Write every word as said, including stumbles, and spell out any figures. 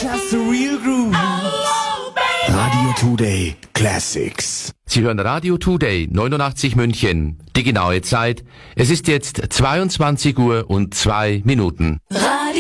just the real groove. Radio Today Classics. Sie hören Radio Today neunundachtzig München. Die genaue Zeit. Es ist jetzt zweiundzwanzig Uhr und zwei Minuten.